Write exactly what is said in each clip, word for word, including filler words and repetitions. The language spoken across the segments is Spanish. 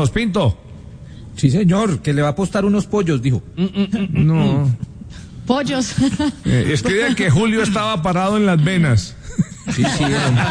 vámonos, Pinto. Sí, señor, que le va a apostar unos pollos, dijo. No. Pollos. Eh, escribe que Julio estaba parado en las venas. Sí, sí,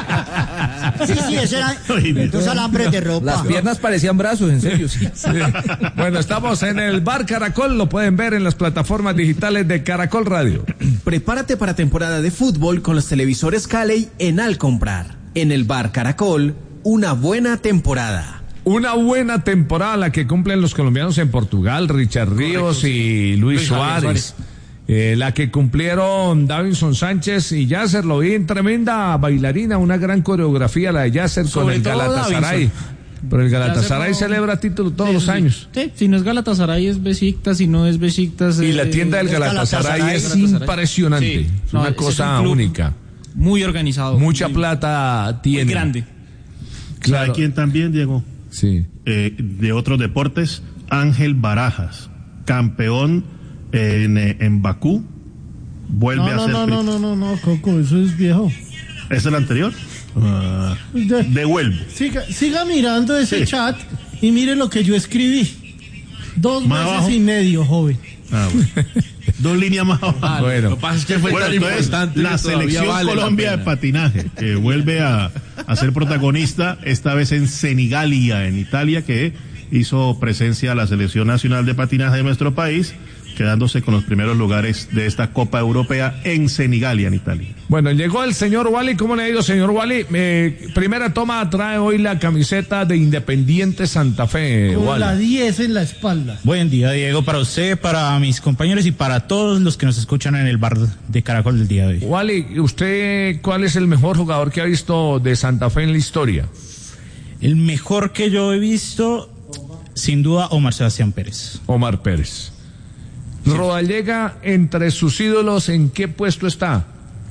Sí, sí, ese era dos alambres de ropa. las piernas parecían brazos, en serio, sí. Sí. Bueno, estamos en el Bar Caracol, lo pueden ver en las plataformas digitales de Caracol Radio. Prepárate para temporada de fútbol con los televisores Cali en Al Comprar. En el Bar Caracol, una buena temporada. Una buena temporada la que cumplen los colombianos en Portugal, Richard Ríos Correcto, y Luis, Luis Suárez. Suárez. Eh, la que cumplieron Davinson Sánchez y Yasser, lo vi en tremenda bailarina, una gran coreografía la de Yasser con el Galatasaray. Pero el Galatasaray no... celebra título todos sí, los años. Sí, si no es Galatasaray es Besiktas, si no es Besiktas... Y eh, la tienda del Galatasaray, Galatasaray es Galatasaray. Impresionante, sí, es no, una cosa es un única. Muy organizado. Mucha muy, plata tiene. Muy grande. Claro. ¿Sabe quién también, Diego? Sí. Eh, de otros deportes, Ángel Barajas, campeón en, en Bakú, vuelve no, a ser... No, no, no, no, no, Coco, eso es viejo. ¿Es el anterior? Uh, de, devuelvo. Siga, siga mirando ese sí. chat y mire lo que yo escribí. Dos más meses abajo. Y medio, joven. Ah, bueno. Dos líneas más abajo. Ah, bueno. Lo que pasa es que fue bueno, tan importante la selección vale Colombia la de patinaje, que vuelve a, a ser protagonista, esta vez en Senigallia, en Italia, que hizo presencia a la selección nacional de patinaje de nuestro país, quedándose con los primeros lugares de esta Copa Europea en Senigallia, en Italia. Bueno, llegó el señor Wally. ¿Cómo le ha ido, señor Wally? Eh, primera toma, trae hoy la camiseta de Independiente Santa Fe. Con Wally. la diez en la espalda. Buen día, Diego, para usted, para mis compañeros y para todos los que nos escuchan en el bar de Caracol del día de hoy. Wally, ¿usted cuál es el mejor jugador que ha visto de Santa Fe en la historia? El mejor que yo he visto, sin duda, Omar Sebastián Pérez. Omar Pérez. Rodallega, entre sus ídolos, ¿en qué puesto está?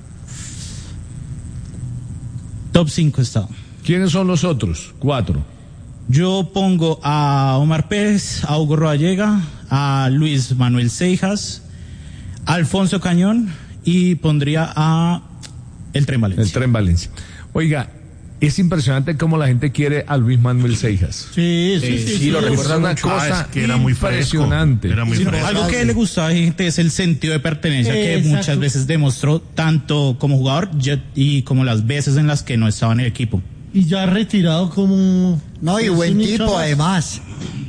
Top cinco está. ¿Quiénes son los otros? Cuatro. Yo pongo a Omar Pérez, a Hugo Rodallega, a Luis Manuel Seijas, a Alfonso Cañón y pondría a el Tren Valencia. El Tren Valencia. Oiga, es impresionante cómo la gente quiere a Luis Manuel Seijas. Sí, sí, sí. sí, sí, sí lo sí, recuerda una mucho. cosa Ah, es que era muy impresionante. Era muy sí, fresco. Algo que le gustaba a la gente es el sentido de pertenencia que Exacto. muchas veces demostró tanto como jugador y como las veces en las que no estaba en el equipo. Y ya retirado como... No, y es buen un tipo hincha más. además.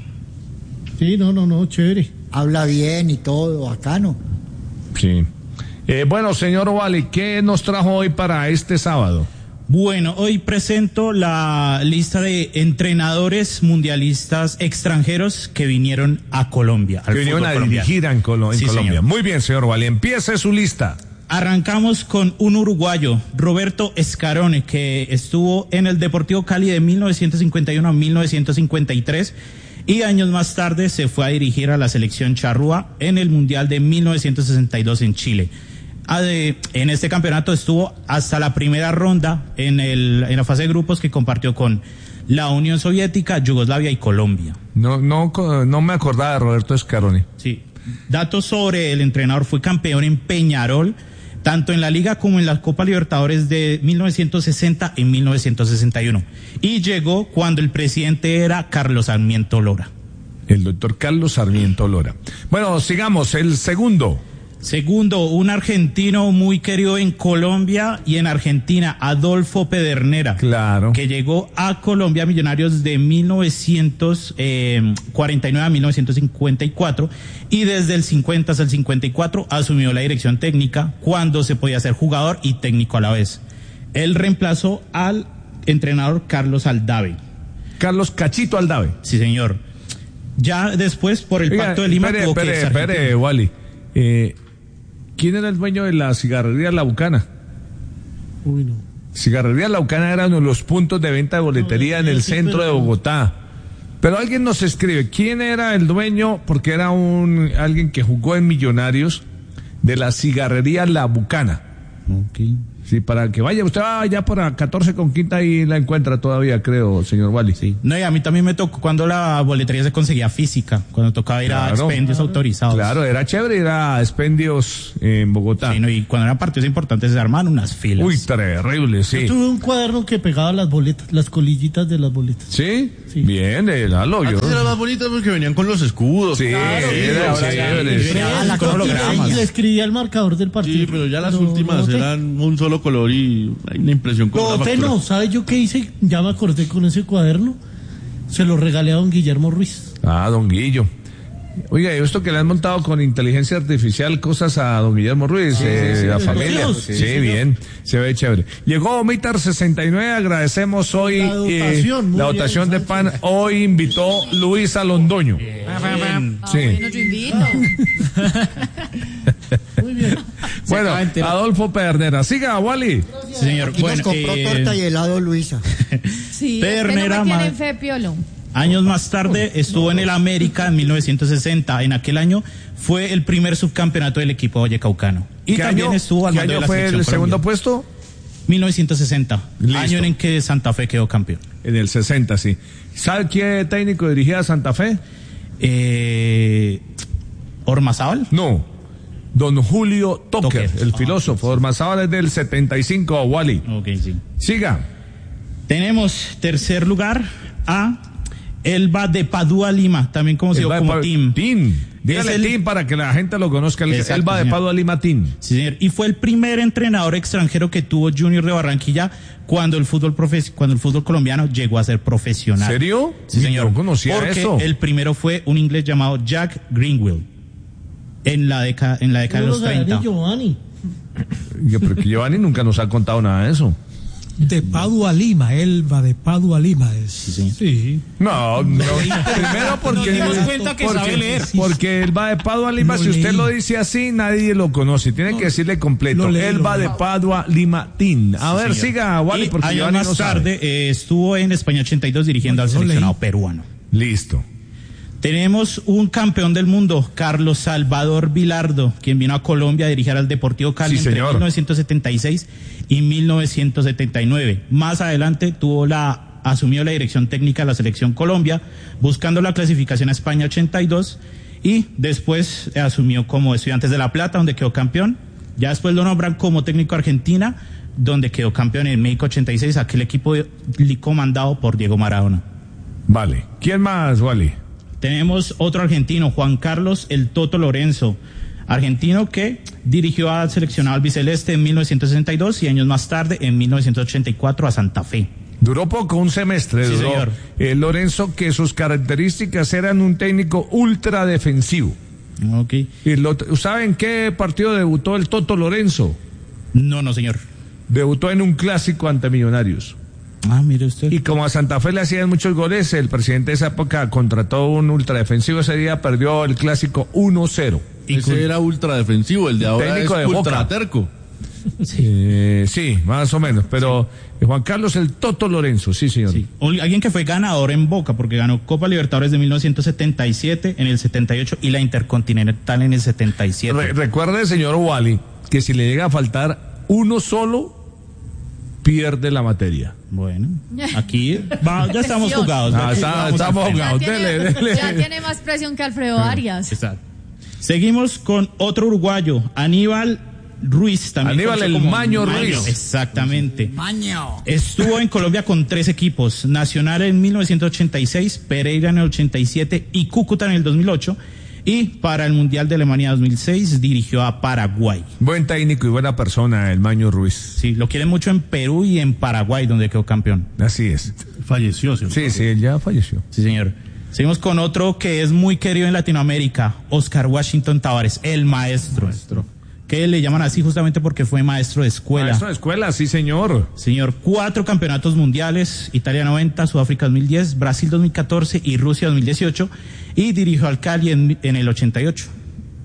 Sí, no, no, no, chévere. Habla bien y todo, bacano. Sí. Eh, bueno, señor Wally, ¿qué nos trajo hoy para este sábado? Bueno, hoy presento la lista de entrenadores mundialistas extranjeros que vinieron a Colombia. Que vinieron a dirigir en, Colo- en sí, Colombia. Señor. Muy bien, señor Wally, empiece su lista. Arrancamos con un uruguayo, Roberto Escarone, que estuvo en el Deportivo Cali de mil novecientos cincuenta y uno a mil novecientos cincuenta y tres y años más tarde se fue a dirigir a la selección charrúa en el Mundial de mil novecientos sesenta y dos en Chile. En este campeonato estuvo hasta la primera ronda en, el, en la fase de grupos que compartió con la Unión Soviética, Yugoslavia y Colombia. No, no, no me acordaba de Roberto Escarone. Sí. Datos sobre el entrenador: fue campeón en Peñarol, tanto en la Liga como en la Copa Libertadores de mil novecientos sesenta y mil novecientos sesenta y uno. Y llegó cuando el presidente era Carlos Sarmiento Lora. El doctor Carlos Sarmiento Lora. Bueno, sigamos, el segundo. Segundo, un argentino muy querido en Colombia y en Argentina, Adolfo Pedernera. Claro. Que llegó a Colombia Millonarios de mil novecientos cuarenta y nueve a mil novecientos cincuenta y cuatro y desde el cincuenta hasta el cincuenta y cuatro asumió la dirección técnica cuando se podía ser jugador y técnico a la vez. Él reemplazó al entrenador Carlos Aldave. Carlos Cachito Aldave. Sí, señor. Ya después, por el Oiga, Pacto de Lima... Espere, tuvo que espere, irse a espere, Argentina. Wally. Eh, ¿Quién era el dueño de la cigarrería La Bucana? Uy, no. Cigarrería La Bucana era uno de los puntos de venta de boletería en el centro de Bogotá. Pero alguien nos escribe, ¿quién era el dueño? Porque era un alguien que jugó en Millonarios de la cigarrería La Bucana. Okay. Sí, para que vaya, usted va ya por la catorce con quinta y la encuentra todavía, creo, señor Wally. Sí. No, y a mí también me tocó cuando la boletería se conseguía física, cuando tocaba ir Claro. a expendios autorizados. Claro, era chévere ir a expendios en Bogotá. Sí, no, y cuando eran partidos importantes se armaban unas filas. Uy, terrible, sí. Yo tuve un cuaderno que pegaba las boletas, las colillitas de las boletas. ¿Sí? Sí. Bien, el Lalo, yo. Antes era más bonito porque venían con los escudos. Sí, Claro, era ahora ya- chévere. y sí. venía Ah, la con copia, hologramas. y le escribía el marcador del partido. Sí, pero ya las Lo- últimas lo boté. eran un solo color y hay una impresión con Lo una boté, factura. no, ¿sabes yo qué hice? Ya me acordé con ese cuaderno. Se lo regalé a don Guillermo Ruiz. Ah, don Guillo. Oiga, y esto que le han montado con inteligencia artificial cosas a don Guillermo Ruiz, eh, sí, la sí, familia. sí, Sí, sí, señor. bien, se ve chévere. Llegó Omitar sesenta y nueve, agradecemos hoy La dotación, eh, muy la bien, dotación de pan. Sánchez. Hoy invitó Luisa Londoño. Ah, Sí. bueno, yo invito. Muy bien. Bueno, Adolfo Pedernera. Siga, Wally. Sí, señor. Aquí Bueno, nos compró eh, torta y helado Luisa. Sí, Ternera, es que no me ma- tienen fe, Piolo. Años más tarde estuvo en el América en mil novecientos sesenta. En aquel año fue el primer subcampeonato del equipo vallecaucano. Y ¿Qué también año, estuvo al ¿qué mando de año la fue selección el segundo Colombia. puesto? mil novecientos sesenta, Listo. año en que Santa Fe quedó campeón. En el sesenta, sí. ¿Sabe qué técnico dirigía a Santa Fe? Eh, Ormazábal. No. Don Julio Toker, Toker. el Ah, filósofo. Ormazábal es del setenta y cinco, Wally. Ok, sí. Siga. Tenemos tercer lugar a Elba de Padua Lima, también conocido Elba de como Pa- Team. Team. Dígale Es el- Team para que la gente lo conozca. El Exacto, Elba de señor. Padua Lima Team. Sí, señor. Y fue el primer entrenador extranjero que tuvo Junior de Barranquilla cuando el fútbol profe- cuando el fútbol colombiano llegó a ser profesional. ¿Serio? Sí, señor. No conocía Porque eso. el primero fue un inglés llamado Jack Greenwell en la década en la década de Yo los lo gané, treinta. Giovanni. Yo, pero que Giovanni nunca nos ha contado nada de eso. De Padua a Lima, Elba de Padua a Lima es. señor. Sí. No, no. Primero porque, Nos dimos cuenta que porque, sabe leer. porque Elba de Padua Lima, Lo si usted leí. lo dice así, nadie lo conoce. Tiene que decirle completo. lo leí, Elba lo de leí. Padua Lima Team. A ver, señor. siga, Wally, Y porque años Giovanni más no sabe. tarde eh, estuvo en España ochenta y dos dirigiendo No, al yo lo seleccionado leí. peruano. Listo. Tenemos un campeón del mundo, Carlos Salvador Vilardo, quien vino a Colombia a dirigir al Deportivo Cali Sí, entre señor. mil novecientos setenta y seis y mil novecientos setenta y nueve. Más adelante tuvo la asumió la dirección técnica de la selección Colombia, buscando la clasificación a España ochenta y dos, y después asumió como Estudiantes de La Plata, donde quedó campeón. Ya después lo nombran como técnico Argentina, donde quedó campeón en México ochenta y seis, aquel equipo comandado por Diego Maradona. Vale. ¿Quién más, Wally? Tenemos otro argentino, Juan Carlos El Toto Lorenzo, argentino que dirigió al seleccionado albiceleste en mil novecientos sesenta y dos y años más tarde, en mil novecientos ochenta y cuatro, a Santa Fe. Duró poco, un semestre. Sí, duró. señor. Eh, Lorenzo, que sus características eran un técnico ultra defensivo. Ok. Y lo- ¿Saben qué partido debutó el Toto Lorenzo? No, no, señor. Debutó en un clásico ante Millonarios. Ah, mire usted. Y como a Santa Fe le hacían muchos goles, el presidente de esa época contrató un ultradefensivo. Ese día perdió el clásico uno cero. Ese era ultra defensivo, el de ahora Técnico es de ultra Boca. terco. Eh, sí, más o menos. Pero eh, Juan Carlos el Toto Lorenzo, sí, señor. Sí. O- Alguien que fue ganador en Boca, porque ganó Copa Libertadores de mil novecientos setenta y siete, en el setenta y ocho y la Intercontinental en el setenta y siete. Re- recuerde, señor Wally, que si le llega a faltar uno solo, pierde la materia. Bueno, aquí va- ya estamos Presión. jugados. Ah, Aquí está- vamos estamos al frente. jugados. Ya Dele, tiene, dele. ya tiene más presión que Alfredo Arias. Exacto. Seguimos con otro uruguayo, Aníbal Ruiz, también Aníbal conocido el como Maño Ruiz. Exactamente. Estuvo en Colombia con tres equipos, Nacional en mil novecientos ochenta y seis, Pereira en el ochenta y siete y Cúcuta en el dos mil ocho. Y para el Mundial de Alemania dos mil seis dirigió a Paraguay. Buen técnico y buena persona, el Maño Ruiz. Sí, lo quieren mucho en Perú y en Paraguay, donde quedó campeón. Así es. Falleció, señor. Sí, sí, él ya falleció. Sí, señor. Seguimos con otro que es muy querido en Latinoamérica, Oscar Washington Tavares, el maestro. Que le llaman así justamente porque fue maestro de escuela. Maestro de escuela, sí, señor. Señor, cuatro campeonatos mundiales, Italia noventa, Sudáfrica dos mil diez, Brasil dos mil catorce y Rusia dos mil dieciocho, y dirigió al Cali en, en el ochenta y ocho.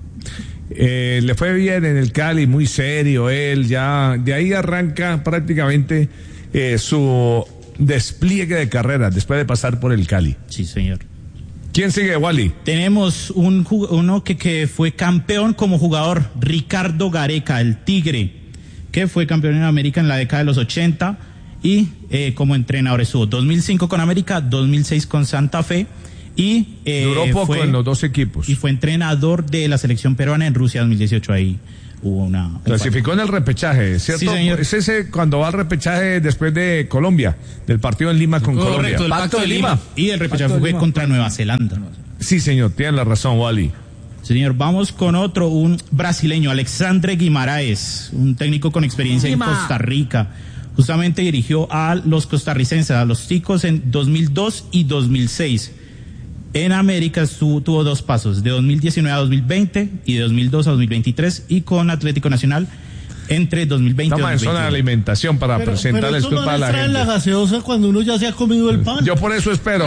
Eh, le fue bien en el Cali, muy serio él, ya de ahí arranca prácticamente eh, su despliegue de carrera después de pasar por el Cali. Sí, señor. ¿Quién sigue, Wally? Tenemos un jug- uno que, que fue campeón como jugador, Ricardo Gareca, el Tigre, que fue campeón en América en la década de los ochenta y eh, como entrenador estuvo dos mil cinco con América, dos mil seis con Santa Fe y eh, duró poco fue, en los dos equipos. Y fue entrenador de la selección peruana en Rusia dos mil dieciocho. Ahí hubo una... Clasificó en el repechaje, ¿cierto? Sí, señor. Es ese cuando va al repechaje después de Colombia, del partido en Lima con Correcto, Colombia. el Pacto de Lima. Y el repechaje fue contra Nueva Zelanda. Sí, señor, tiene la razón, Wally. Señor, vamos con otro, un brasileño, Alexandre Guimaraes, un técnico con experiencia en Costa Rica. Justamente dirigió a los costarricenses, a los Ticos en dos mil dos y dos mil seis. En América estuvo, tuvo dos pasos, de dos mil diecinueve a dos mil veinte y de dos mil dos a dos mil veintitrés, y con Atlético Nacional entre dos mil veinte y Estamos dos mil en zona de alimentación para Pero, presentarles pero culpa a la gente. la gaseosa cuando uno ya se ha comido el pan. Yo por eso espero.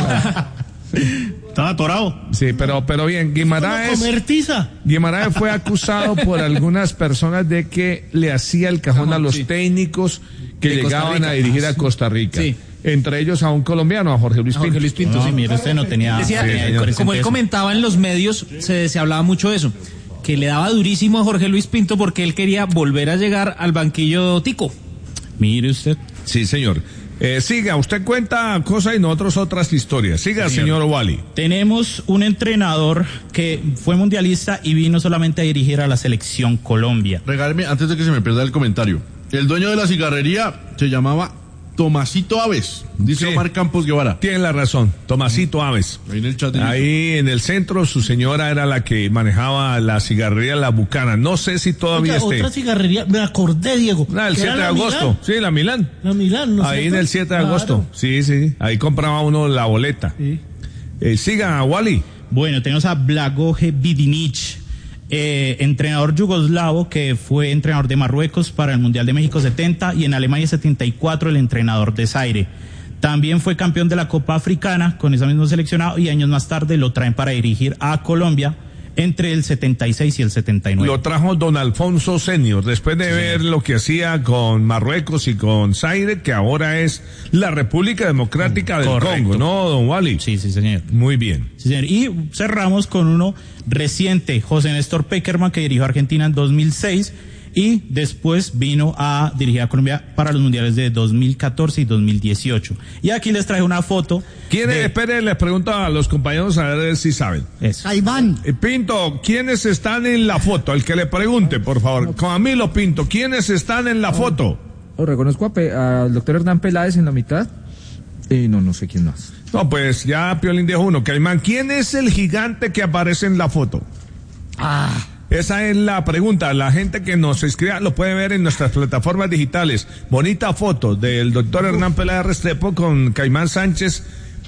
Estaba atorado. Sí, pero, pero bien, Guimaraes. Comer tiza. Guimaraes fue acusado por algunas personas de que le hacía el cajón, cajón a los sí. técnicos que de llegaban a dirigir a Costa Rica. Sí. Entre ellos a un colombiano, a Jorge Luis Pinto. Jorge Luis Pinto, no, sí. Mire, usted no tenía... Decía, sí, como él comentaba en los medios, se, se hablaba mucho de eso, que le daba durísimo a Jorge Luis Pinto porque él quería volver a llegar al banquillo tico. Mire usted. Sí, señor. Eh, siga, usted cuenta cosas y nosotros otras historias. Siga, sí, señor, señor Wally. Tenemos un entrenador que fue mundialista y vino solamente a dirigir a la selección Colombia. Regáleme, antes de que se me pierda el comentario, el dueño de la cigarrería se llamaba Tomasito Aves, dice sí. Omar Campos Guevara. Tiene la razón, Tomasito Aves. Ahí en el chat. Ahí en el centro su señora era la que manejaba la cigarrería La Bucana. No sé si todavía otra, esté. Otra cigarrería, me acordé, Diego. Ah, el siete de agosto. Milán? Sí, la Milán. La Milán, ¿no? Ahí en el siete de agosto. Sí, sí. Ahí compraba uno la boleta. Sí. Eh, siga, Wally. Bueno, tenemos a Blagoje Vidinic. Eh, entrenador yugoslavo que fue entrenador de Marruecos para el Mundial de México setenta y en Alemania setenta y cuatro el entrenador de Zaire. También fue campeón de la Copa Africana con esa misma seleccionado y años más tarde lo traen para dirigir a Colombia entre el setenta y seis y el setenta y nueve. Lo trajo don Alfonso Senior, después de sí. ver lo que hacía con Marruecos y con Zaire, que ahora es la República Democrática del Correcto. Congo, ¿no, don Wally? Sí, sí, señor. Muy bien. Sí, señor. Y cerramos con uno reciente, José Néstor Peckerman, que dirigió a Argentina en dos mil seis y después vino a dirigir a Colombia para los mundiales de dos mil catorce y dos mil dieciocho. Y aquí les traje una foto. ¿Quién es? Espere, les pregunto a los compañeros a ver si saben. Eso. Caimán. Eh, Pinto, ¿quiénes están en la foto? El que le pregunte, por favor. Camilo Pinto, ¿quiénes están en la foto? Oh, reconozco a Pe- al doctor Hernán Peláez en la mitad. Y no, no sé quién más. No, pues ya Piolín dijo uno. Caimán, ¿quién es el gigante que aparece en la foto? Ah. Esa es la pregunta. La gente que nos escriba lo puede ver en nuestras plataformas digitales. Bonita foto del doctor Hernán Peláez Restrepo con Caimán Sánchez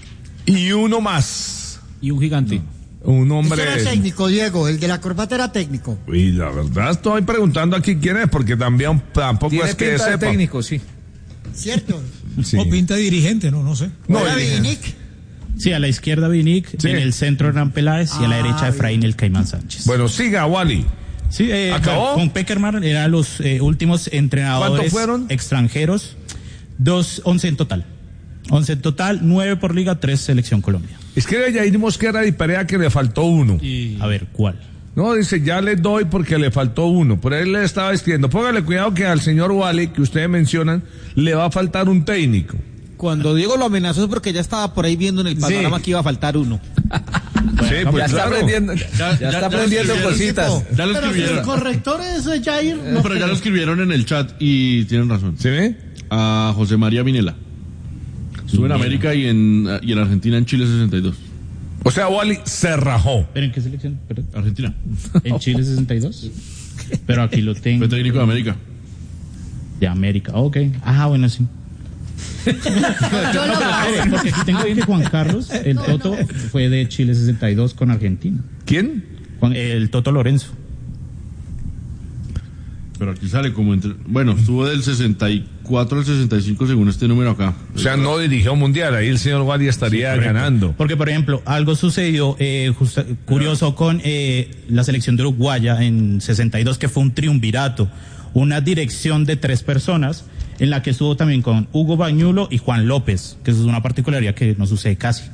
y uno más. Y un gigante. No. Un hombre. Ese era técnico, Diego. El de la corbata era técnico. Y la verdad estoy preguntando aquí quién es, porque también tampoco Tiene es que pinta de sepa. técnico, sí. ¿Cierto? Sí. O pinta de dirigente, no, no sé. No, ¿Era eh, Vinic? Sí, a la izquierda Vinic, Sí. en el centro Hernán Peláez y a la Ah, derecha Efraín el Caimán Sánchez. Bueno, siga, Wally. Sí, eh, ¿acabó? con Peckerman eran los eh, últimos entrenadores ¿Cuántos fueron? extranjeros, dos, once en total. Once en total, nueve por liga, tres selección Colombia. Escribe Yair Mosquera y Perea que le faltó uno. A ver, ¿cuál? No, dice, ya le doy porque le faltó uno. Por ahí le estaba escribiendo. Póngale cuidado que al señor Wally, que ustedes mencionan, le va a faltar un técnico. Cuando Diego lo amenazó es porque ya estaba por ahí viendo en el panorama Sí. que iba a faltar uno. Sí, pues ya está claro. aprendiendo, ya, Ya- está ya- aprendiendo ya cositas. Ya lo Pero si el escribieron. corrector es eh, Jair. No, No, pero ya lo escribieron en el chat y tienen razón. ¿Sí ve? A José María Vinela. Estuvo en América y en, y en Argentina en Chile sesenta y dos. O sea, Wally se rajó. ¿Pero en qué selección? Perdón. Argentina. ¿En Chile sesenta y dos? Pero aquí lo tengo. Fue técnico de América. De América, ok. Ah, bueno, sí. Yo lo Espere, porque aquí tengo bien que Juan Carlos, el Toto, fue de Chile sesenta y dos con Argentina. ¿Quién? Juan- el Toto Lorenzo. Pero aquí sale como entre... Bueno, estuvo del sesenta y cuatro al sesenta y cinco según este número acá. O sea, no dirigió mundial. Ahí el señor Wally estaría Sí, correcto. ganando. Porque, por ejemplo, algo sucedió eh, justa- curioso con eh, la selección de Uruguaya en sesenta y dos, que fue un triunvirato, una dirección de tres personas, en la que estuvo también con Hugo Bañulo y Juan López, que eso es una particularidad que no sucede casi.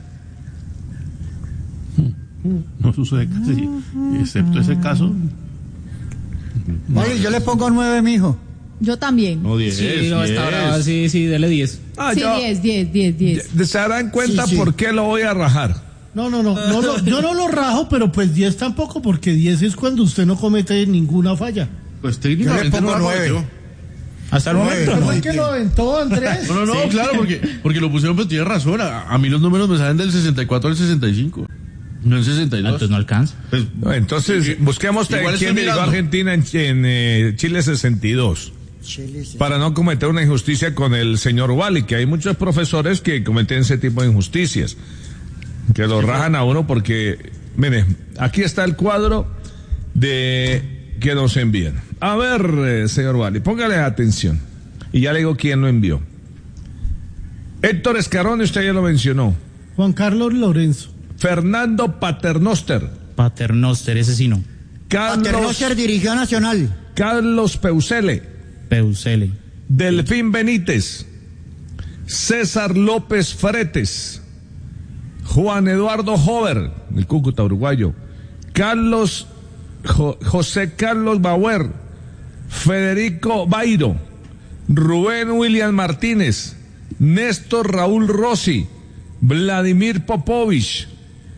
No sucede casi, excepto ese caso. Oye, yo le pongo nueve, mijo. Yo también. No, diez. Sí, no, está brava, sí, sí, dele diez. Ah, Sí, yo- diez, diez, diez, diez. se darán cuenta Sí, sí. por qué lo voy a rajar. No, no, no, no lo- yo no lo rajo, pero pues diez tampoco, porque diez es cuando usted no comete ninguna falla. Pues técnicamente Yo le pongo no la nueve. cometió. Hasta el momento ¿Fue no. el que lo aventó, Andrés? No, no, no, claro, porque, porque lo pusieron, pues tiene razón. A, a mí los números me salen del sesenta y cuatro al sesenta y cinco. No en sesenta y dos. Entonces no alcanza. Pues, No, entonces, Sí, busquemos igual quién estoy dirigió a mirando. Argentina en, en, eh, Chile sesenta y dos. Para no cometer una injusticia con el señor Wally, que hay muchos profesores que cometen ese tipo de injusticias, que lo rajan a uno porque, mire, aquí está el cuadro de que nos envían. A ver, eh, señor Wally, póngale atención. Y ya le digo quién lo envió. Héctor Escarone, usted ya lo mencionó. Juan Carlos Lorenzo. Fernando Paternoster. Paternoster, ese sí no. Carlos, Paternoster dirigió a Nacional. Carlos Peusele. Peusele. Delfín Benítez, César López Fretes, Juan Eduardo Hover, el Cúcuta uruguayo, Carlos Jo- José Carlos Bauer, Federico Bairo, Rubén William Martínez, Néstor Raúl Rossi, Vladimir Popovich,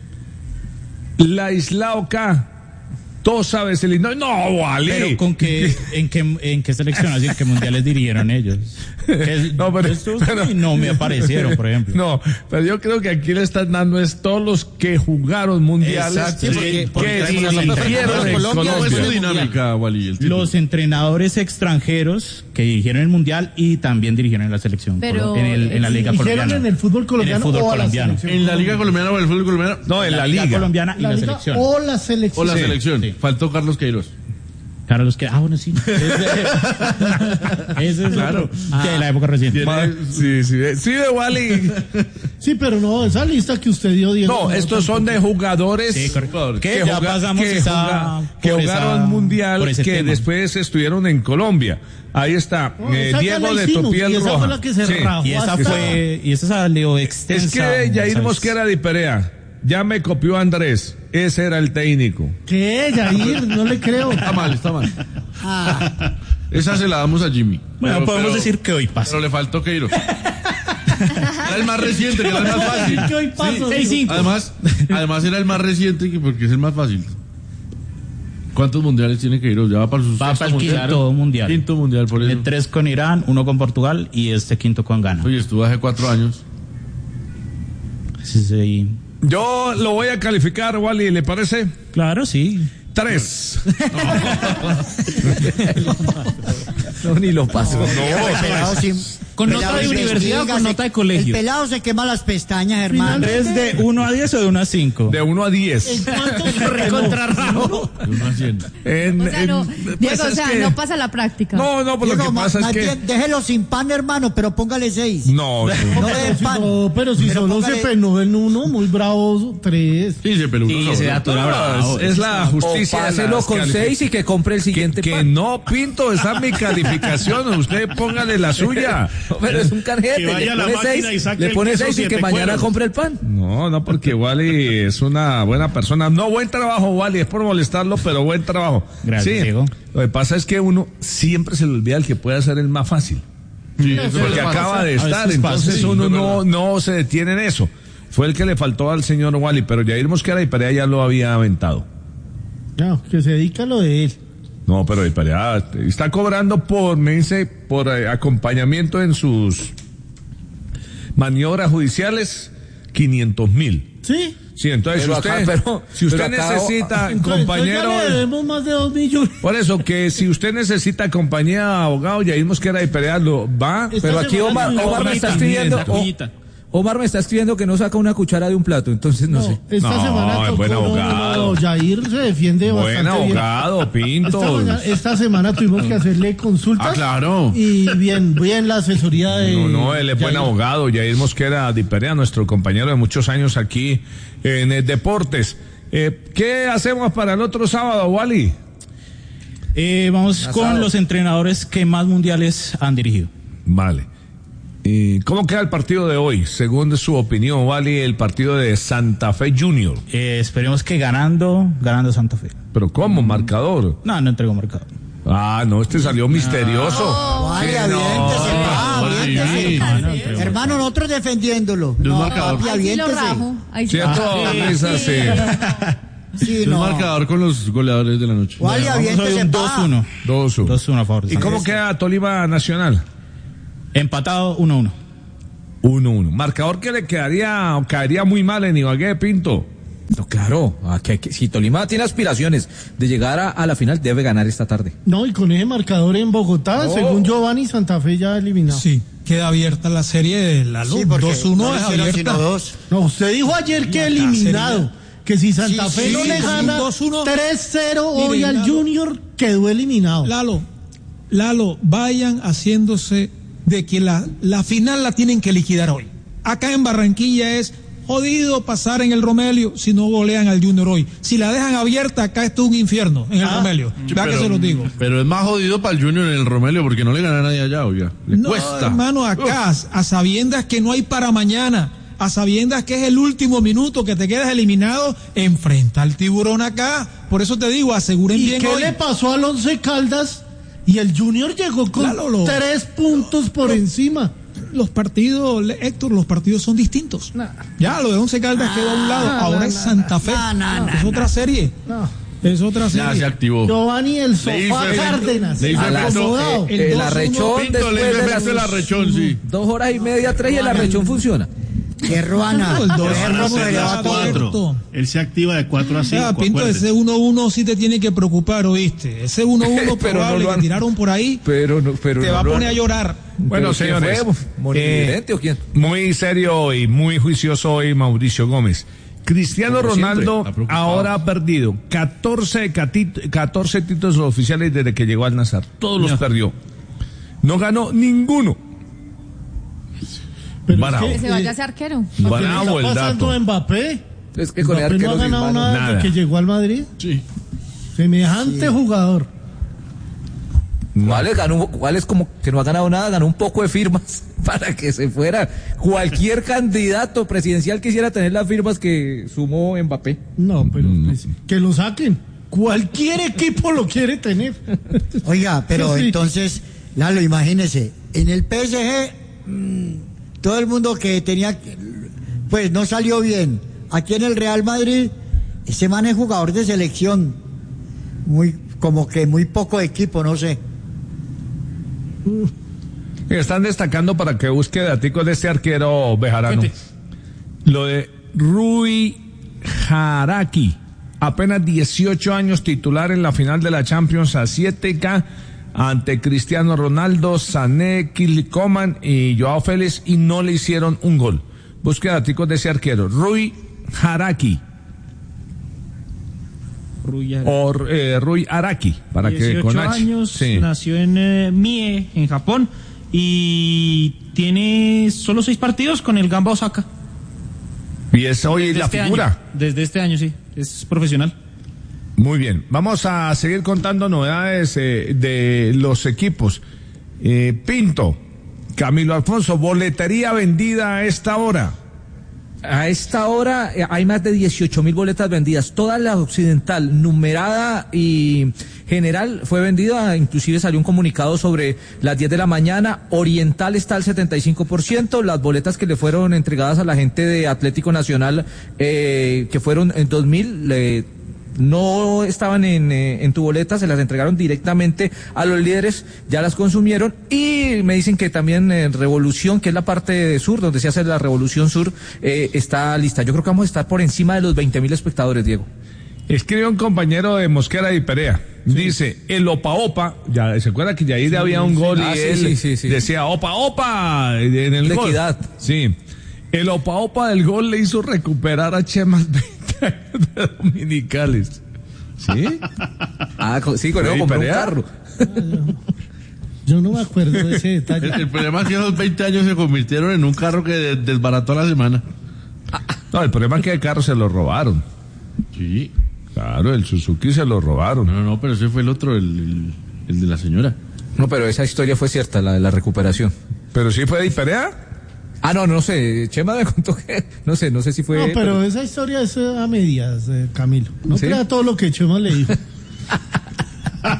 Laislao K, Tosa Veselino. No, vale. Pero con qué, en qué, en qué selección, así que mundiales dirigieron ellos. Que No, pero- estos pero- sí no me aparecieron, por ejemplo. No, pero yo creo que aquí le están dando es todos los que jugaron mundiales, Exacto, que, porque- porque que tenemos dirigieron los en entrenadores. Colombia. ¿Cómo es su Mundial. dinámica, Wally? El título? Los entrenadores extranjeros que dirigieron el mundial y también dirigieron en la selección, Pero, en, el- en la liga ¿Dijeron colombiana. en el fútbol colombiano En el fútbol o a la colombiano. selección? ¿En la Liga Colombiana o en el fútbol colombiano? No, en la, liga. colombiana y La la, liga selección. o la selección. O la Sí, selección. sí. Faltó Carlos Queiroz. Carlos que ah bueno sí. Ese es Claro. otro. De la época reciente. Ma- Sí, sí, sí, de Wally. Sí, pero no, esa lista que usted dio, Diego. No, estos son de jugadores Sí, correcto. que, Que ya juga- pasamos que, esa- juga- que por jugaron esa- mundial, por ese que tema. después estuvieron en Colombia. Ahí está, No, eh, esa ya Diego la de hicimos, Tupiel y esa Roja. fue la que se Sí. rajó. Y esa hasta- fue y esa salió extensa. Es que Jair ¿sabes? Mosquera de Perea, ya me copió Andrés, ese era el técnico. ¿Qué, Jair? No le creo. Está mal, está mal. Ah, Esa se la damos a Jimmy. Bueno, Pero- podemos pero- decir que hoy pasa. Pero le faltó Queiroz. Era el más reciente, que era el más fácil. Que hoy paso, seis, digo. cinco. Además, además era el más reciente que- porque es el más fácil. ¿Cuántos mundiales tiene Queiroz? Ya va para sus Va sexto para el mundial. quinto mundial. Quinto mundial, por Tiene eso. tres con Irán, uno con Portugal y este quinto con Ghana. Oye, estuvo hace cuatro años. Sí, sí. Yo lo voy a calificar, Wally, ¿le parece? Claro, sí. Tres. No, ni lo paso. el pelado sin- ¿Con nota pelado de se universidad o investiga, con se- nota de colegio? El pelado se quema las pestañas, hermano. ¿Es de uno a diez o de uno a cinco? De uno a diez. ¿En cuánto se Recontrarrajo. De uno a cien. En- O sea, no, en- pues Diego, o es sea, que- no pasa la práctica. No, no, pues lo Diego, que ma- pasa es más que... bien, déjelo sin pan, hermano, pero póngale seis. No, no. No le den pan. No, pero si Pero solo se póngale- penó en uno, muy bravo, tres. Sí, se peló uno Sí, solo. ese dato era bravo. es, es la justicia. O de páselo las con calific- seis y que compre el Que, siguiente que pan. no, Pinto, esa es mi calificación. Usted póngale la suya. Pero es un canjete. Que vaya Le a la pone máquina y seis, saque le el pone queso seis y que siete mañana cueros. compre el pan. No, no, porque Wally es una buena persona. No, buen trabajo, Wally. Es por molestarlo, pero buen trabajo. Gracias, Sí, Diego. lo que pasa es que uno siempre se le olvida el que puede hacer el más fácil. Sí, eso Porque es acaba de a estar, veces pasa, entonces sí, uno es no, verdad. no se detiene en eso. Fue el que le faltó al señor Wally, pero Jair Mosquera y Perea ya lo había aventado. No, que se dedica a lo de él. No, pero y Perea está cobrando por, me dice, por eh, acompañamiento en sus maniobras judiciales, quinientos mil. ¿Sí? Sí, entonces Pero si usted, acá- pero- si usted pero acá- necesita Entonces, compañero, entonces ya le debemos más de dos millones. por eso que si usted necesita compañía de abogado, Jair Mosquera y Perea lo va. Esta Pero aquí semana Omar, tuvimos- Omar me está Cuñita, escribiendo. cuñita, cuñita. Omar me está escribiendo que no saca una cuchara de un plato, entonces no, No, sé. esta No, semana es tocó, buen no, no, abogado. no, Jair se defiende Buen bastante bien. abogado, Esta, Pinto. mañana- esta semana tuvimos que hacerle consultas. Ah, claro. Y bien, bien la asesoría de. No, no, él es buen Jair. abogado. Jair Mosquera Di Perea, nuestro compañero de muchos años aquí en eh, Deportes. Eh, ¿Qué hacemos para el otro sábado, Wally? Eh, vamos con los entrenadores que más mundiales han dirigido. Vale. ¿Y cómo queda el partido de hoy? Según su opinión, Wally, el partido de Santa Fe Junior. Eh, esperemos que ganando, ganando Santa Fe. ¿Pero cómo? ¿Marcador? No, no entregó marcador. Ah, no, este salió misterioso. No, vale, Sí, aviéntese, no. pa, aviéntese. Ah, no, Hermano, nosotros defendiéndolo. De un No, marcador. papi, Ahí sí lo aviéntese. rajo. Ahí sí. Cierto, Luisa, sí. Sí, El no. marcador con los goleadores de la noche. Vale, Vamos a aviéntese, un pa. dos uno. dos uno. dos uno a favor de ¿Y Santa cómo Fe. queda Tolima Nacional? Empatado uno uno. uno uno. Marcador que le quedaría o caería muy mal en Ibagué, Pinto. No, claro, aquí hay que- si Tolima tiene aspiraciones de llegar a, a la final, debe ganar esta tarde. No, y con ese marcador en Bogotá, No. según Giovanni, Santa Fe ya eliminado. Sí, queda abierta la serie de la Sí, luz. porque dos uno no le es hicieron abierta. sino dos. No, usted dijo ayer que Ya, eliminado. sería- Que si Santa Sí, Fe sí, no sí, le sí, gana dos uno. tres cero Mire, hoy al Lalo. Junior, quedó eliminado. Lalo, Lalo, vayan haciéndose de que la, la final la tienen que liquidar hoy. Acá en Barranquilla es jodido pasar en el Romelio si no golean al Junior hoy. Si la dejan abierta, acá está un infierno en el Ah. Romelio. Sí, Vea que pero- se los digo. Pero es más jodido para el Junior en el Romelio porque no le gana a nadie allá, oiga. Le No, cuesta. hermano, acá, a sabiendas que no hay para mañana, a sabiendas que es el último minuto que te quedas eliminado, enfrenta al Tiburón acá. Por eso te digo, aseguren ¿Y bien qué hoy. le pasó al Once Caldas? Y el Junior llegó con Lalo, lo- tres puntos por encima. Los partidos, le- Héctor, los partidos son distintos. Ya, lo de Once Caldas quedó a un lado. Ahora es Santa Fe. no, no, es otra serie. Es otra Ya se serie. activó. Giovanni el Le sofá hizo efecto- Cárdenas. le hizo Acomodado. efecto- El El dos uno, arrechón Pinto, después le hizo de las efecto el arrechón, sí. dos horas y media, tres y el arrechón funciona. Qué ruana. El dos Qué a ruana cero se le va a a todo. cuatro. Él se activa de cuatro a cinco. Ya, Pinto, acuérdese. ese uno uno sí te tiene que preocupar, ¿oíste? Ese uno uno Pero no probable lo han- que tiraron por ahí Pero no, pero te no va a lo poner han- a llorar. Bueno, ¿Pero quién señores, fue? ¿Monividente eh, o quién? muy serio y muy juicioso hoy Mauricio Gómez. Cristiano Como siempre, Ronaldo está preocupado. ahora ha perdido catorce, cati- catorce títulos oficiales desde que llegó al Nazar. Todos los perdió. No ganó ninguno. Pero Bravo. es Que se vaya a ser arquero. ¿Qué le Bravo el está pasando dato. a Mbappé? Es que con el Mbappé no arquero ha sin ganado mano. nada desde Nada. que llegó al Madrid. Sí. Semejante jugador. ¿Cuál es, ganó, cuál es como que no ha ganado nada? Ganó un poco de firmas para que se fuera. Cualquier candidato presidencial quisiera tener las firmas que sumó Mbappé. No, pero pues, que lo saquen. Cualquier equipo lo quiere tener. Oiga, pero Sí, sí. entonces, Lalo, imagínese, en el P S G, mmm, todo el mundo que tenía, pues no salió bien. Aquí en el Real Madrid, ese man es jugador de selección. Muy, como que muy poco equipo, no sé. Están destacando para que busque daticos de este arquero bejarano. Lo de Rui Jaraki, apenas dieciocho años, titular en la final de la Champions Asiática ante Cristiano Ronaldo, Sané, Kingsley Coman y Joao Félix, y no le hicieron un gol. Busque daticos de ese arquero, Rui Jaraki Ruya. o eh, Rui Araki, para que dieciocho con H. años, Sí. nació en eh, Mie, en Japón, y tiene solo seis partidos con el Gamba Osaka. Y es hoy Desde la este figura. año. Desde este año, sí, es profesional. Muy bien, vamos a seguir contando novedades eh, de los equipos. Eh, Pinto, Camilo Alfonso, boletería vendida a esta hora. A esta hora eh, hay más de dieciocho mil boletas vendidas. Toda la occidental, numerada y general, fue vendida. Inclusive salió un comunicado sobre las diez de la mañana. Oriental está al setenta y cinco por ciento. Las boletas que le fueron entregadas a la gente de Atlético Nacional, eh, que fueron en dos mil, eh, no estaban en, eh, en tu boleta, se las entregaron directamente a los líderes, ya las consumieron. Y me dicen que también eh, Revolución, que es la parte sur, donde se hace la Revolución Sur, eh, está lista. Yo creo que vamos a estar por encima de los veinte mil espectadores, Diego. Escribe un compañero de Mosquera y Perea. Dice, el Opa Opa, ya se acuerda que ya ahí había un gol Ah, y sí, él sí, sí, sí. decía Opa Opa en el De gol. Equidad. Sí. El Opa Opa del gol le hizo recuperar a Chemas veinte años de dominicales. ¿Sí? Ah, con- sí, con Fue eso compró un Perea. carro. Yo no me acuerdo de ese detalle. El, el problema es que esos veinte años se convirtieron en un carro que de- desbarató a la semana. No, el problema es que el carro se lo robaron. Sí. Claro, el Suzuki se lo robaron. No, no, pero ese fue el otro, el, el, el de la señora. No, pero esa historia fue cierta, la de la recuperación. Pero sí fue de Perea. Ah, no, no sé, Chema me contó que, no sé, no sé si fue... No, pero esa historia es eh, a medias, eh, Camilo. No ¿Sí? crea todo lo que Chema le dijo.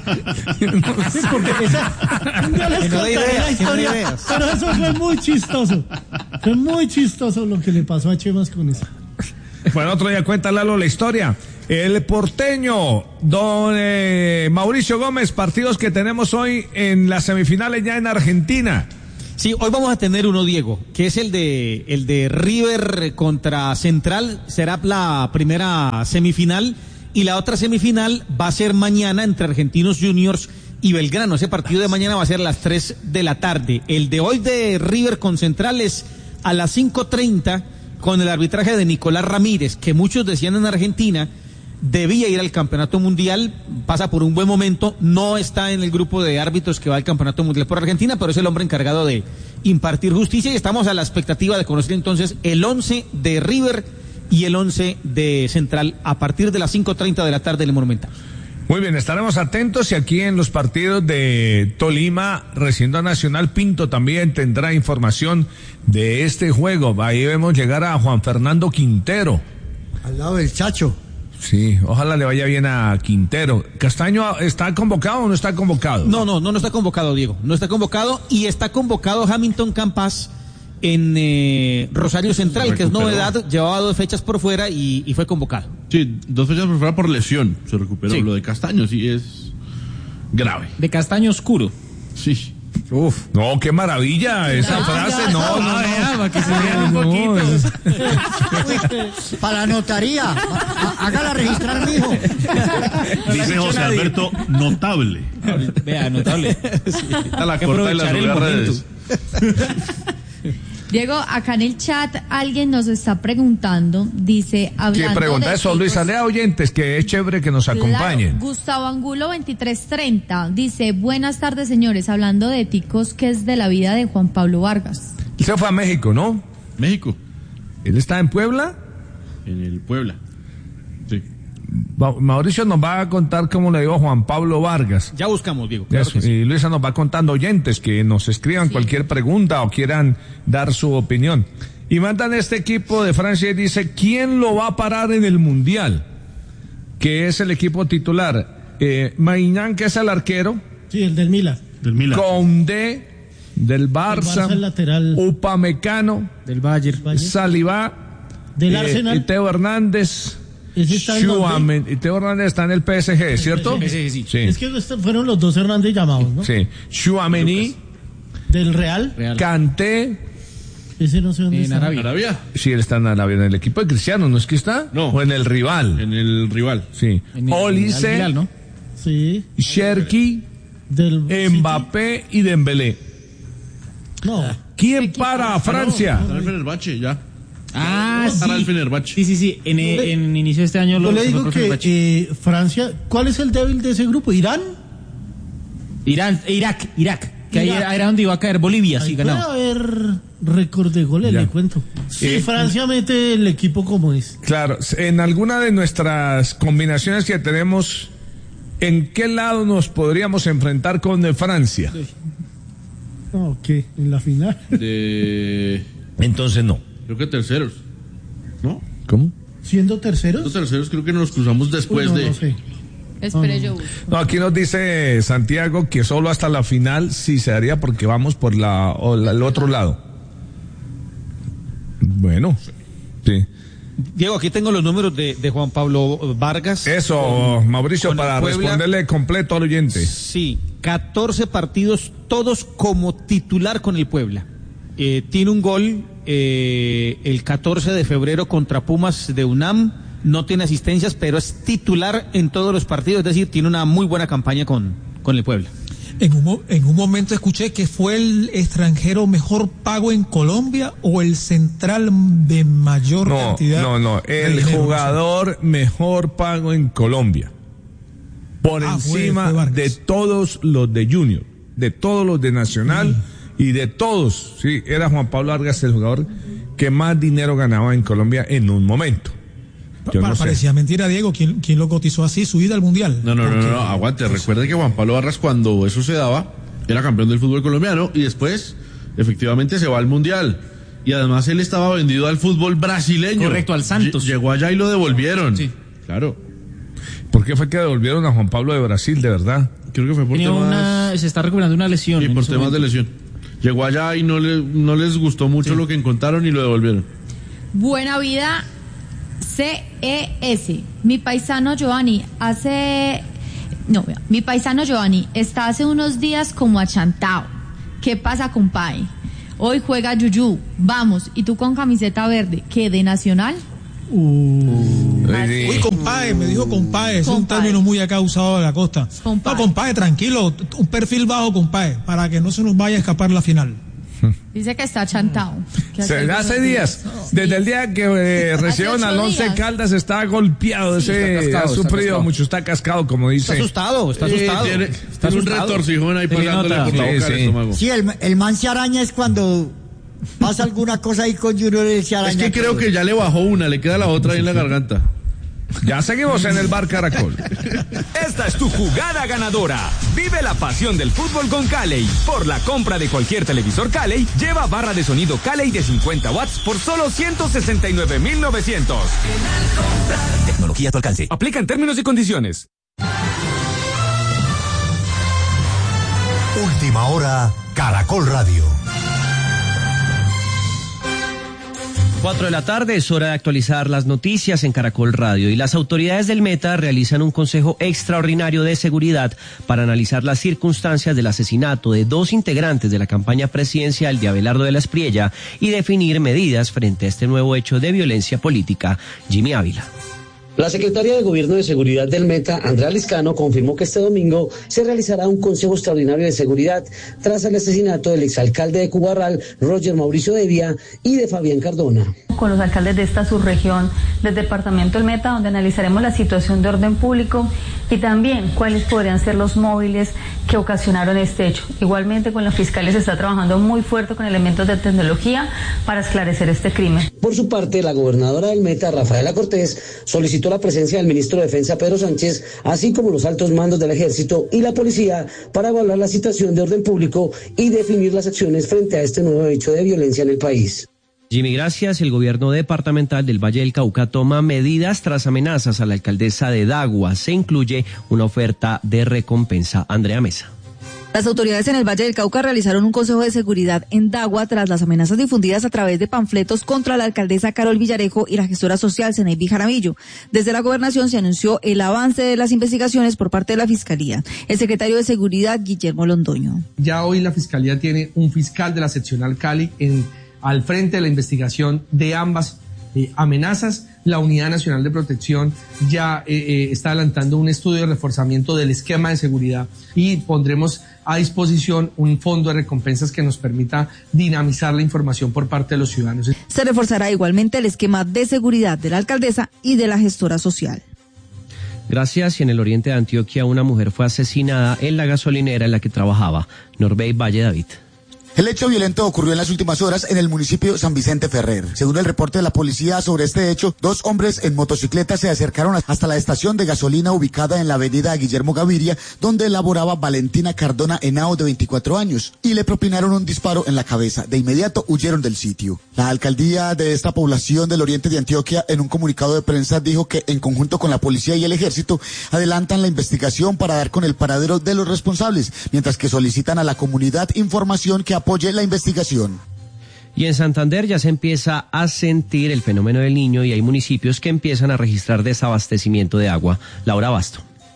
Sí, porque esa, yo les contaré la historia, pero eso fue muy chistoso. Fue muy chistoso lo que le pasó a Chemas con eso. Bueno, otro día cuenta Lalo la historia. El porteño, don eh, Mauricio Gómez, partidos que tenemos hoy en las semifinales ya en Argentina. Sí, hoy vamos a tener uno, Diego, que es el de el de River contra Central, será la primera semifinal, y la otra semifinal va a ser mañana entre Argentinos Juniors y Belgrano. Ese partido de mañana va a ser a las tres de la tarde. El de hoy de River con Central es a las cinco treinta con el arbitraje de Nicolás Ramírez, que muchos decían en Argentina debía ir al Campeonato Mundial, pasa por un buen momento, no está en el grupo de árbitros que va al Campeonato Mundial por Argentina, pero es el hombre encargado de impartir justicia, y estamos a la expectativa de conocer entonces el once de River y el once de Central a partir de las cinco treinta de la tarde en el Monumental. Muy bien, estaremos atentos, y aquí en los partidos de Tolima, recién a Nacional, Pinto también tendrá información de este juego. Ahí vemos llegar a Juan Fernando Quintero. Al lado del Chacho. Sí, ojalá le vaya bien a Quintero. ¿Castaño está convocado o no está convocado? No, no, no, no está convocado, Diego. No está convocado, y está convocado Hamilton Campas en eh, Rosario Central, que es novedad, llevaba dos fechas por fuera y, y fue convocado. Sí, dos fechas por fuera por lesión, se recuperó. Sí. Lo de Castaño sí es grave. De castaño oscuro. Sí. Uf, no, qué maravilla esa No, frase, ya, no, no, no, ya, no, para que se vean un poquito. Para la notaría, Há- hágala registrar, mijo. Dice José Alberto, notable. Vea, notable. A la Hay que corta y las aprovechar el redes. Diego, acá en el chat alguien nos está preguntando, dice, hablando ¿Quién pregunta de eso? ticos, Luisa, lea oyentes, que es chévere que nos claro, acompañen. Gustavo Angulo veintitrés treinta dice, buenas tardes señores, hablando de ticos, ¿qué es de la vida de Juan Pablo Vargas? Él se fue a México, ¿no? México, Él está en Puebla. en el Puebla. Sí. Va- Mauricio nos va a contar cómo le dio a Juan Pablo Vargas. Ya buscamos, Diego. Claro Eso, que sí. y Luisa nos va contando oyentes que nos escriban Sí. cualquier pregunta o quieran dar su opinión. Y mandan este equipo de Francia y dice, ¿quién lo va a parar en el Mundial? Que es el equipo titular. Eh, Maignan, que es el arquero. Sí, el del Milan. Del Milan. Condé, del Barça. Barça, el lateral. Upamecano. Del Bayern. Bayern. Salivá. Del eh, Arsenal. y Teo Hernández. Ese está en Tchouaméni- y Teo Hernández está en el P S G, ¿cierto? P S G, sí. Sí. Es que estos fueron los dos Hernández llamados, ¿no? Sí. Tchouaméni, Del Real. Real. Kanté. Ese no sé dónde En está. Arabia. Arabia, Sí, él está en Arabia, en el equipo de Cristiano, ¿no es que está? No. O en el rival. en el rival. Sí. En el- Olise, Al Hilal, ¿no? Sí. Cherki, Del Mbappé y Dembélé. City. No. ¿Quién para a Francia? Está el Fenerbahce, ya. Ah, Para el sí. Fenerbahce. Sí, sí, sí. En, eh, en inicio de este año Yo lo le se fue digo por que Fenerbahce. eh, Francia, ¿cuál es el débil de ese grupo? ¿Irán? Irán, eh, Irak, Irak. Que ahí Irak. era, era donde iba a caer Bolivia, Ahí sí, puede ganado. haber récord de goles, Ya. le cuento. Si Eh, Francia mete el equipo como es. Claro, en alguna de nuestras combinaciones que tenemos, ¿en qué lado nos podríamos enfrentar con eh, Francia? No, ¿qué? En la final. De. Entonces no. Creo que terceros. ¿No? ¿Cómo? Siendo terceros. Los terceros creo que nos cruzamos después Uy, no, de. no sé. Espere, no. yo busco. No, aquí nos dice Santiago que solo hasta la final sí se haría porque vamos por la, o la- el otro lado. Bueno, sí. Diego, aquí tengo los números de, de Juan Pablo Vargas. Eso, Mauricio, con el para Puebla. responderle completo al oyente. Sí, catorce partidos, todos como titular con el Puebla. Eh, tiene un gol eh, el catorce de febrero contra Pumas de UNAM, no tiene asistencias, pero es titular en todos los partidos, es decir, tiene una muy buena campaña con, con el Puebla. En un, mo- en un momento escuché que fue el extranjero mejor pago en Colombia o el central de mayor No, cantidad. no, no, de el dinero, jugador mejor pago en Colombia. Por Ah, fue- encima fue Vargas. de todos los de Junior, de todos los de Nacional y de todos. Sí, era Juan Pablo Vargas el jugador que más dinero ganaba en Colombia en un momento. Pa- Yo pa- no sé. parecía mentira, Diego. ¿Quién, quién lo cotizó así? Su ida al mundial. No, no, no, Porque- no, no, aguante. Recuerde que Juan Pablo Vargas, cuando eso se daba, era campeón del fútbol colombiano y después, efectivamente, se va al mundial. Y además él estaba vendido al fútbol brasileño. Correcto, al Santos. Lle- Llegó allá y lo devolvieron. Sí. Claro. ¿Por qué fue que devolvieron a Juan Pablo de Brasil, de verdad? Creo que fue por temas... Una, se está recuperando una lesión. Y por temas momento. de lesión. Llegó allá y no, le, no les gustó mucho sí. lo que encontraron y lo devolvieron. Buena Vida C E S. Mi paisano Giovanni hace... No, mi paisano Giovanni está hace unos días como achantado. ¿Qué pasa, compadre? Hoy juega Yuyú. Vamos. ¿Y tú con camiseta verde? ¿Qué, de Nacional? Uh. Uy, compadre, me dijo compadre, es un término muy acá usado de la costa. Compadre. No, compadre, tranquilo, un perfil bajo, compadre, para que no se nos vaya a escapar la final. Dice que está chantado. Se, hace días, desde el día que eh, recibieron al Once Caldas está golpeado, sí, ese está cascado, ha sufrido está mucho, está cascado, como dice. Está asustado, está asustado. Sí, tiene, está tiene asustado. un retorcijón ahí pasándole por la boca sí, al estómago. Sí, el, el man se araña es cuando pasa alguna cosa ahí con Junior y se araña. Es que creo que ya le bajó una, le queda la otra ahí en la garganta. Ya seguimos en el Bar Caracol. Esta es tu jugada ganadora. Vive la pasión del fútbol con Calley. Por la compra de cualquier televisor Calley, lleva barra de sonido Calley de cincuenta watts por solo ciento sesenta y nueve mil novecientos. Tecnología a tu alcance. Aplican términos y condiciones. Última hora, Caracol Radio. Cuatro de la tarde, es hora de actualizar las noticias en Caracol Radio y las autoridades del Meta realizan un consejo extraordinario de seguridad para analizar las circunstancias del asesinato de dos integrantes de la campaña presidencial de Abelardo de la Espriella y definir medidas frente a este nuevo hecho de violencia política. Jimmy Ávila. La secretaria de Gobierno de Seguridad del Meta, Andrea Liscano, confirmó que este domingo se realizará un Consejo Extraordinario de Seguridad tras el asesinato del exalcalde de Cubarral, Roger Mauricio Devia, y de Fabián Cardona. Con los alcaldes de esta subregión del departamento del Meta, donde analizaremos la situación de orden público y también cuáles podrían ser los móviles que ocasionaron este hecho. Igualmente con los fiscales se está trabajando muy fuerte con elementos de tecnología para esclarecer este crimen. Por su parte, la gobernadora del Meta, Rafaela Cortés, solicitó la presencia del ministro de Defensa, Pedro Sánchez, así como los altos mandos del Ejército y la Policía para evaluar la situación de orden público y definir las acciones frente a este nuevo hecho de violencia en el país. Jimmy, gracias. El gobierno departamental del Valle del Cauca toma medidas tras amenazas a la alcaldesa de Dagua. Se incluye una oferta de recompensa. Andrea Mesa. Las autoridades en el Valle del Cauca realizaron un consejo de seguridad en Dagua tras las amenazas difundidas a través de panfletos contra la alcaldesa Carol Villarejo y la gestora social Zeneidy Jaramillo. Desde la gobernación se anunció el avance de las investigaciones por parte de la Fiscalía. El secretario de Seguridad, Guillermo Londoño. Ya hoy la Fiscalía tiene un fiscal de la seccional Cali en, al frente de la investigación de ambas eh, amenazas. La Unidad Nacional de Protección ya eh, eh, está adelantando un estudio de reforzamiento del esquema de seguridad y pondremos a disposición un fondo de recompensas que nos permita dinamizar la información por parte de los ciudadanos. Se reforzará igualmente el esquema de seguridad de la alcaldesa y de la gestora social. Gracias. Y en el oriente de Antioquia, una mujer fue asesinada en la gasolinera en la que trabajaba. Norbey Valle David. El hecho violento ocurrió en las últimas horas en el municipio San Vicente Ferrer. Según el reporte de la policía sobre este hecho, dos hombres en motocicleta se acercaron hasta la estación de gasolina ubicada en la avenida Guillermo Gaviria, donde laboraba Valentina Cardona Henao, de veinticuatro años, y le propinaron un disparo en la cabeza. De inmediato huyeron del sitio. La alcaldía de esta población del oriente de Antioquia, en un comunicado de prensa, dijo que en conjunto con la policía y el ejército adelantan la investigación para dar con el paradero de los responsables, mientras que solicitan a la comunidad información que apoye la investigación. Y en Santander ya se empieza a sentir el fenómeno del Niño y hay municipios que empiezan a registrar desabastecimiento de agua. Laura Basto.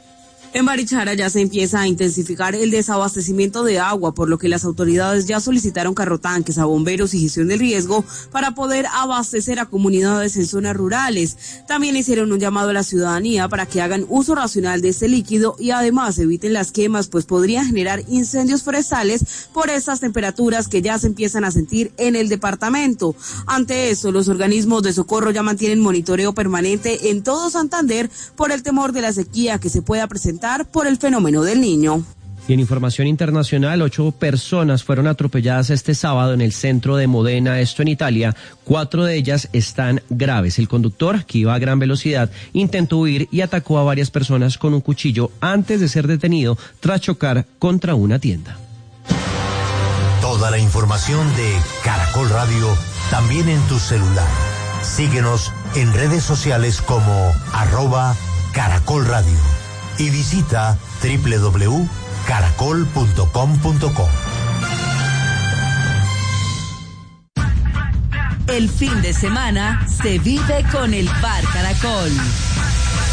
En Barichara ya se empieza a intensificar el desabastecimiento de agua, por lo que las autoridades ya solicitaron carrotanques a bomberos y gestión del riesgo para poder abastecer a comunidades en zonas rurales. También hicieron un llamado a la ciudadanía para que hagan uso racional de este líquido y además eviten las quemas, pues podrían generar incendios forestales por estas temperaturas que ya se empiezan a sentir en el departamento. Ante eso, los organismos de socorro ya mantienen monitoreo permanente en todo Santander por el temor de la sequía que se pueda presentar por el fenómeno del Niño. Y en información internacional, ocho personas fueron atropelladas este sábado en el centro de Modena, esto en Italia. Cuatro de ellas están graves. El conductor, que iba a gran velocidad, intentó huir y atacó a varias personas con un cuchillo antes de ser detenido tras chocar contra una tienda. Toda la información de Caracol Radio también en tu celular. Síguenos en redes sociales como arroba Caracol Radio. Y visita doble u doble u doble u punto caracol punto com punto co. El fin de semana se vive con el Bar Caracol.